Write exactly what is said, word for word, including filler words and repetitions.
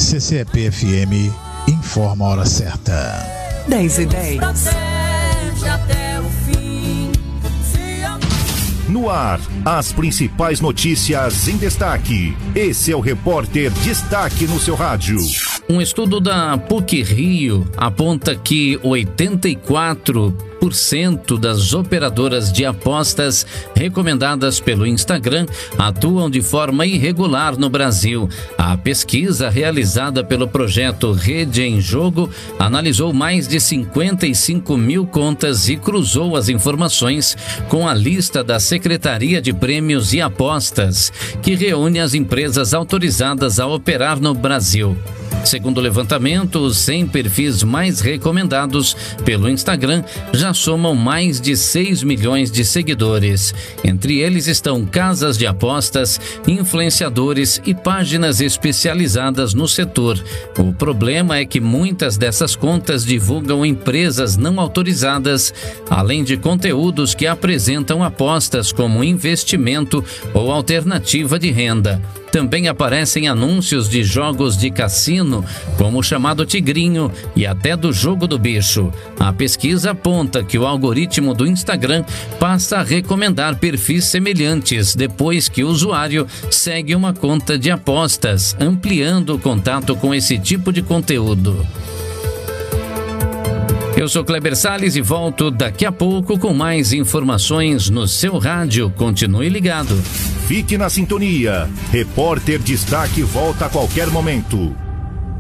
C C E P F M informa a hora certa. dez e dez. No ar, as principais notícias em destaque. Esse é o Repórter Destaque no seu rádio. Um estudo da PUC Rio aponta que oitenta e quatro por cento das operadoras de apostas recomendadas pelo Instagram atuam de forma irregular no Brasil. A pesquisa realizada pelo projeto Rede em Jogo analisou mais de cinquenta e cinco mil contas e cruzou as informações com a lista da Secretaria de Prêmios e Apostas, que reúne as empresas autorizadas a operar no Brasil. Segundo o levantamento, os cem perfis mais recomendados pelo Instagram já somam mais de seis milhões de seguidores. Entre eles estão casas de apostas, influenciadores e páginas especializadas no setor. O problema é que muitas dessas contas divulgam empresas não autorizadas, além de conteúdos que apresentam apostas como investimento ou alternativa de renda. Também aparecem anúncios de jogos de cassino, como o chamado Tigrinho, e até do Jogo do Bicho. A pesquisa aponta que o algoritmo do Instagram passa a recomendar perfis semelhantes depois que o usuário segue uma conta de apostas, ampliando o contato com esse tipo de conteúdo. Eu sou Kleber Salles e volto daqui a pouco com mais informações no seu rádio. Continue ligado. Fique na sintonia. Repórter Destaque volta a qualquer momento.